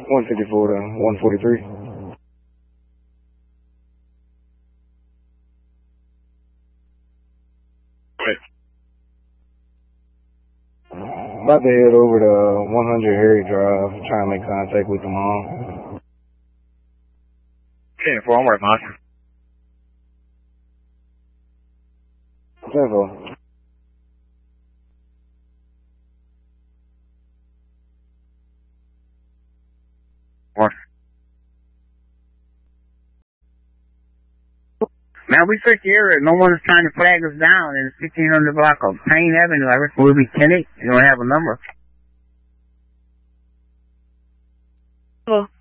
154 to 143. Right. About to head over to 100 Harry Drive, trying to make contact with the mom. 10-4, I'm working on it. 10-4. Man, we search the area. No one is trying to flag us down in the 1600 block of Payne Avenue. I reckon we'll be 10-8. You don't have a number. Oh.